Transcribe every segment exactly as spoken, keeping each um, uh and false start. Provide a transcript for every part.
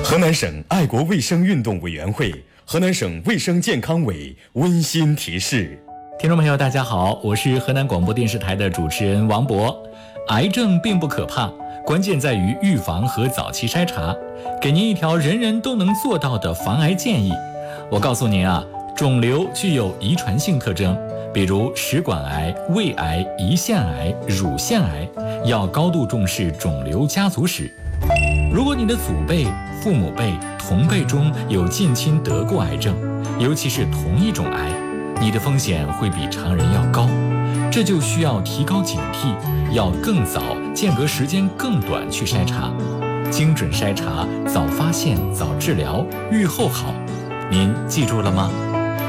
河南省爱国卫生运动委员会、河南省卫生健康委温馨提示： 听众朋友，大家好，我是河南广播电视台的主持人王博。癌症并不可怕，关键在于预防和早期筛查。给您一条人人都能做到的防癌建议。我告诉您啊，肿瘤具有遗传性特征，比如食管癌、胃癌、胰腺癌、乳腺癌，要高度重视肿瘤家族史。如果你的祖辈、父母辈、同辈中有近亲得过癌症，尤其是同一种癌，你的风险会比常人要高，这就需要提高警惕，要更早、间隔时间更短去筛查，精准筛查，早发现、早治疗，预后好。您记住了吗？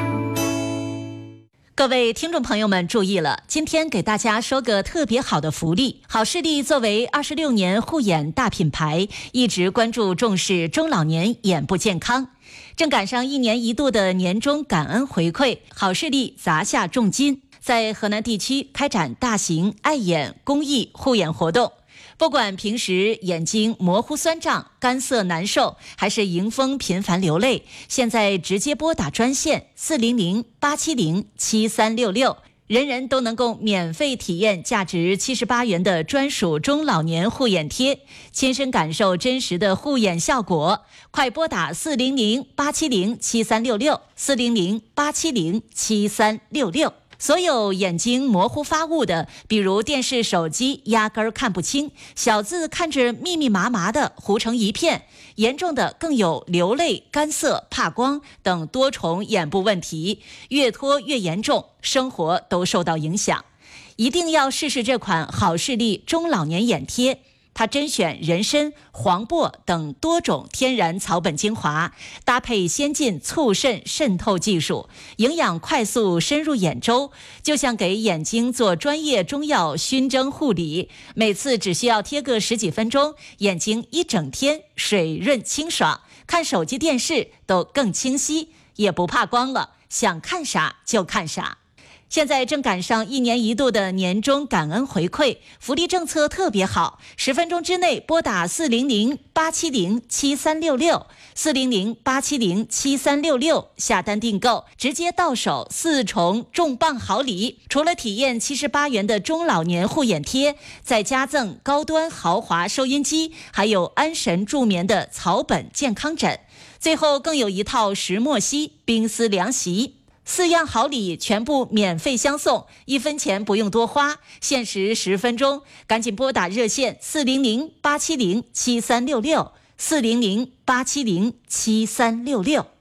各位听众朋友们注意了，今天给大家说个特别好的福利。好视力作为二十六年护眼大品牌，一直关注重视中老年眼部健康。正赶上一年一度的年终感恩回馈，好视力砸下重金，在河南地区开展大型爱眼公益护眼活动。不管平时眼睛模糊酸胀、干涩难受，还是迎风频繁流泪，现在直接拨打专线四零零八七零七三六六，人人都能够免费体验价值七十八元的专属中老年护眼贴，亲身感受真实的护眼效果。快拨打四零零八七零七三六六，四零零八七零七三六六。所有眼睛模糊发雾的，比如电视、手机压根儿看不清，小字看着密密麻麻的糊成一片，严重的更有流泪、干涩、怕光等多重眼部问题，越拖越严重，生活都受到影响。一定要试试这款好视力中老年眼贴。它甄选人参、黄柏等多种天然草本精华，搭配先进促渗渗透技术，营养快速深入眼周，就像给眼睛做专业中药熏蒸护理。每次只需要贴个十几分钟，眼睛一整天水润清爽，看手机电视都更清晰，也不怕光了，想看啥就看啥。现在正赶上一年一度的年终感恩回馈，福利政策特别好，十分钟之内拨打四零零八七零七三六六，四零零八七零七三六六下单订购，直接到手四重重磅好礼。除了体验七十八元的中老年护眼贴，再加赠高端豪华收音机，还有安神助眠的草本健康枕，最后更有一套石墨烯冰丝凉席。四样好礼全部免费相送，一分钱不用多花，限时十分钟，赶紧拨打热线四零零八七零七三六六，四零零八七零七三六六。